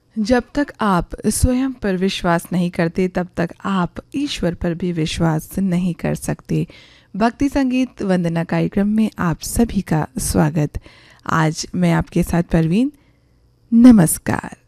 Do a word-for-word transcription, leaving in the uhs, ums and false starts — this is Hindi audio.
जब तक आप स्वयं पर विश्वास नहीं करते तब तक आप ईश्वर पर भी विश्वास नहीं कर सकते। भक्ति संगीत वंदना कार्यक्रम में आप सभी का स्वागत। आज मैं आपके साथ परवीन। नमस्कार।